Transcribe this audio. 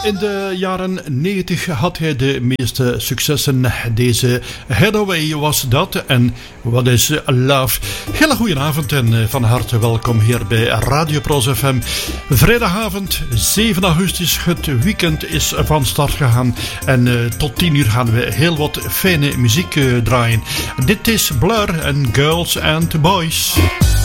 In de jaren 90 had hij de meeste successen. Deze Hathaway was dat. En wat is Love? Hele goedenavond en van harte welkom hier bij Radio Pros FM. Vrijdagavond 7 augustus. Het weekend is van start gegaan. En tot 10 uur gaan we heel wat fijne muziek draaien. Dit is Blur en Girls and Boys.